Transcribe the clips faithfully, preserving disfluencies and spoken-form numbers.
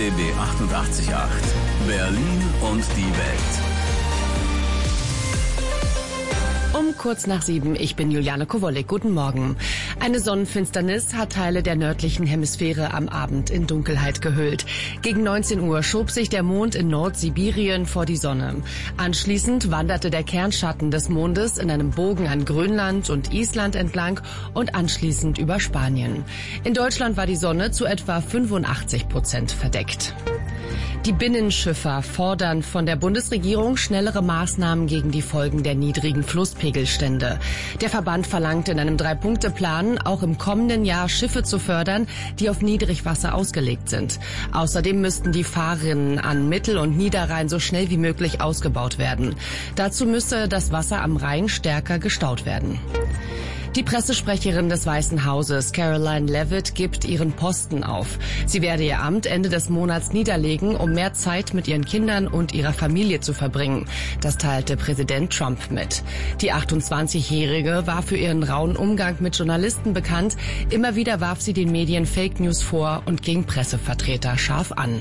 B B achtundachtzig Komma acht. Berlin und die Welt. Um kurz nach sieben, ich bin Juliane Kowolek. Guten Morgen. Eine Sonnenfinsternis hat Teile der nördlichen Hemisphäre am Abend in Dunkelheit gehüllt. Gegen neunzehn Uhr schob sich der Mond in Nordsibirien vor die Sonne. Anschließend wanderte der Kernschatten des Mondes in einem Bogen an Grönland und Island entlang und anschließend über Spanien. In Deutschland war die Sonne zu etwa fünfundachtzig Prozent verdeckt. Die Binnenschiffer fordern von der Bundesregierung schnellere Maßnahmen gegen die Folgen der niedrigen Flusspegelstände. Der Verband verlangt in einem Drei-Punkte-Plan, auch im kommenden Jahr Schiffe zu fördern, die auf Niedrigwasser ausgelegt sind. Außerdem müssten die Fahrrinnen an Mittel- und Niederrhein so schnell wie möglich ausgebaut werden. Dazu müsse das Wasser am Rhein stärker gestaut werden. Die Pressesprecherin des Weißen Hauses, Caroline Leavitt, gibt ihren Posten auf. Sie werde ihr Amt Ende des Monats niederlegen, um mehr Zeit mit ihren Kindern und ihrer Familie zu verbringen. Das teilte Präsident Trump mit. Die achtundzwanzigjährige war für ihren rauen Umgang mit Journalisten bekannt. Immer wieder warf sie den Medien Fake News vor und ging Pressevertreter scharf an.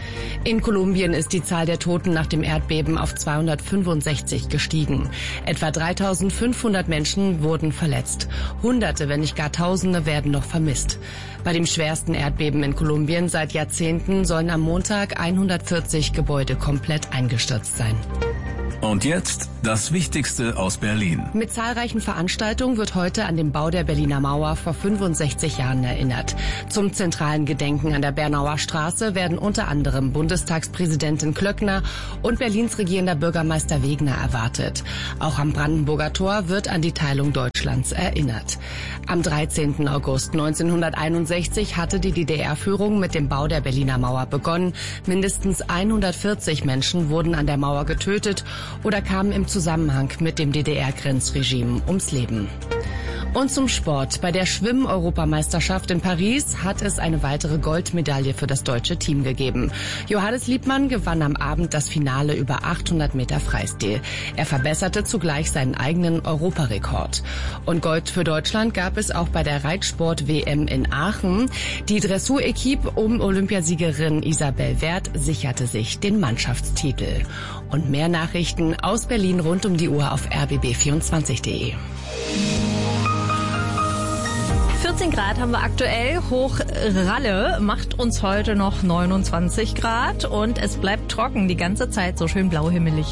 In Kolumbien ist die Zahl der Toten nach dem Erdbeben auf zweihundertfünfundsechzig gestiegen. Etwa dreitausendfünfhundert Menschen wurden verletzt. Hunderte, wenn nicht gar Tausende werden noch vermisst. Bei dem schwersten Erdbeben in Kolumbien seit Jahrzehnten sollen am Montag hundertvierzig Gebäude komplett eingestürzt sein. Und jetzt das Wichtigste aus Berlin. Mit zahlreichen Veranstaltungen wird heute an den Bau der Berliner Mauer vor fünfundsechzig Jahren erinnert. Zum zentralen Gedenken an der Bernauer Straße werden unter anderem Bundestagspräsidentin Klöckner und Berlins regierender Bürgermeister Wegner erwartet. Auch am Brandenburger Tor wird an die Teilung Deutschlands erinnert. Am dreizehnten August neunzehnhunderteinundsechzig hatte die D D R-Führung mit dem Bau der Berliner Mauer begonnen. Mindestens hundertvierzig Menschen wurden an der Mauer getötet oder kamen im Zusammenhang mit dem D D R-Grenzregime ums Leben. Und zum Sport. Bei der Schwimm-Europameisterschaft in Paris hat es eine weitere Goldmedaille für das deutsche Team gegeben. Johannes Liebmann gewann am Abend das Finale über achthundert Meter Freistil. Er verbesserte zugleich seinen eigenen Europarekord. Und Gold für Deutschland gab es auch bei der Reitsport-W M in Aachen. Die Dressur-Equipe um Olympiasiegerin Isabel Werth sicherte sich den Mannschaftstitel. Und mehr Nachrichten aus Berlin rund um die Uhr auf r b b vierundzwanzig punkt d e. vierzehn Grad haben wir aktuell. Hochralle macht uns heute noch neunundzwanzig Grad und es bleibt trocken die ganze Zeit, so schön blauhimmelig.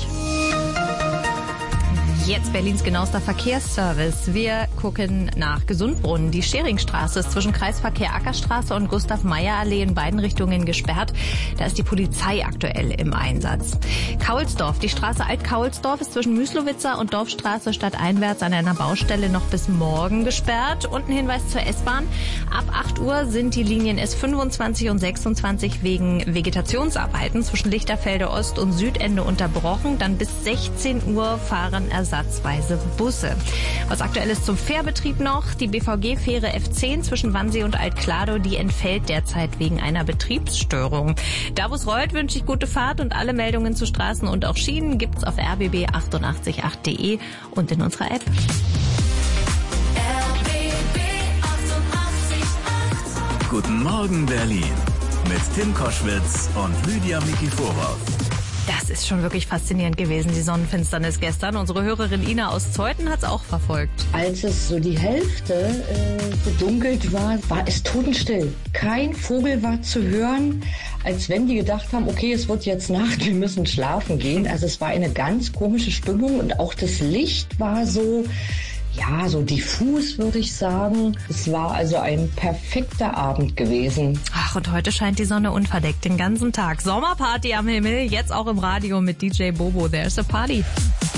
Jetzt Berlins genauester Verkehrsservice. Wir gucken nach Gesundbrunnen. Die Scheringstraße ist zwischen Kreisverkehr Ackerstraße und Gustav-Meyer-Allee in beiden Richtungen gesperrt. Da ist die Polizei aktuell im Einsatz. Kaulsdorf. Die Straße Alt-Kaulsdorf ist zwischen Müslowitzer und Dorfstraße stadteinwärts an einer Baustelle noch bis morgen gesperrt. Und ein Hinweis zur S-Bahn. Ab acht Uhr sind die Linien S fünfundzwanzig und sechsundzwanzig wegen Vegetationsarbeiten zwischen Lichterfelde Ost und Südende unterbrochen. Dann bis sechzehn Uhr fahren Ersatz. Busse. Was aktuell ist zum Fährbetrieb noch. Die B V G-Fähre F zehn zwischen Wannsee und Alt-Kladow, die entfällt derzeit wegen einer Betriebsstörung. Da wo es rollt, wünsche ich gute Fahrt und alle Meldungen zu Straßen und auch Schienen gibt's auf r b b achtundachtzig Komma acht punkt d e und in unserer App. R B B achtundachtzig Komma acht. Guten Morgen Berlin mit Tim Koschwitz und Lydia Mikiforow. Das ist schon wirklich faszinierend gewesen, die Sonnenfinsternis gestern. Unsere Hörerin Ina aus Zeuthen hat es auch verfolgt. Als es so die Hälfte äh, bedunkelt war, war es totenstill. Kein Vogel war zu hören, als wenn die gedacht haben, okay, es wird jetzt Nacht, wir müssen schlafen gehen. Also es war eine ganz komische Stimmung und auch das Licht war so... Ja, so diffus würde ich sagen. Es war also ein perfekter Abend gewesen. Ach, und heute scheint die Sonne unverdeckt den ganzen Tag. Sommerparty am Himmel, jetzt auch im Radio mit D J Bobo. There's a party.